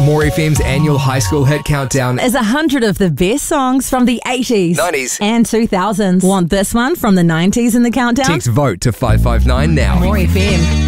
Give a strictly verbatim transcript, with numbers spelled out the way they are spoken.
More F M's annual high school hit countdown is a hundred of the best songs from the eighties, nineties and two thousands. Want this one from the nineties in the countdown? Text VOTE to five five nine now. More F M.